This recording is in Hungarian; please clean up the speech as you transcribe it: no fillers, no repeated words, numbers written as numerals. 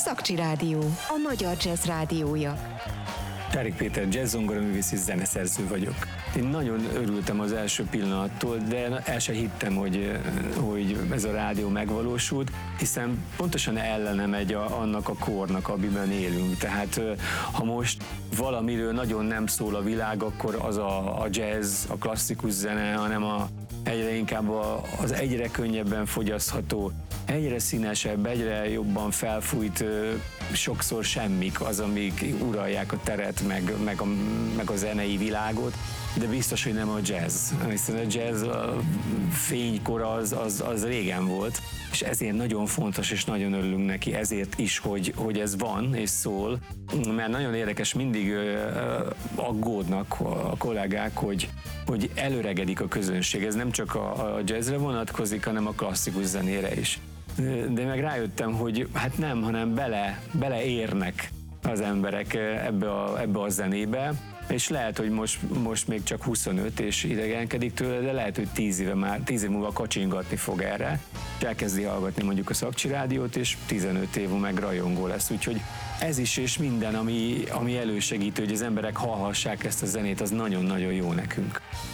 Szakcsi Rádió, a magyar jazz rádiója. Csárik Péter, jazz-zongoraművész és zeneszerző vagyok. Én nagyon örültem az első pillanattól, de el sem hittem, hogy ez a rádió megvalósult, hiszen pontosan ellene megy annak a kornak, amiben élünk. Tehát ha most valamiről nagyon nem szól a világ, akkor az a jazz, a klasszikus zene, hanem egyre inkább az egyre könnyebben fogyasztható, egyre színesebb, egyre jobban felfújt, sokszor semmik az, amik uralják a teret, meg a zenei világot, de biztos, hogy nem a jazz. Hiszen a jazz a fénykor az régen volt, és ezért nagyon fontos, és nagyon örülünk neki, ezért is, hogy ez van és szól, mert nagyon érdekes, mindig aggódnak a kollégák, hogy előregedik a közönség. Ez nem csak a jazzre vonatkozik, hanem a klasszikus zenére is. De meg rájöttem, hogy hát nem, hanem beleérnek az emberek ebbe a zenébe, és lehet, hogy most még csak 25 és idegenkedik tőle, de lehet, hogy 10 év múlva kacsingatni fog erre, és elkezdi hallgatni mondjuk a Szakcsi Rádiót, és 15 év meg rajongó lesz. Úgyhogy ez is és minden, ami elősegítő, hogy az emberek hallhassák ezt a zenét, az nagyon-nagyon jó nekünk.